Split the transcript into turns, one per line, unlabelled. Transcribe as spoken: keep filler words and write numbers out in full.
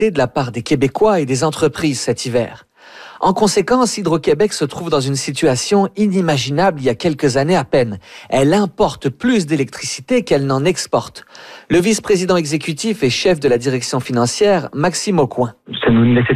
de la part des Québécois et des entreprises cet hiver. En conséquence, Hydro-Québec se trouve dans une situation inimaginable il y a quelques années à peine. Elle importe plus d'électricité qu'elle n'en exporte. Le vice-président exécutif et chef de la direction financière, Maxime Aucoin.
Ça nous nécessite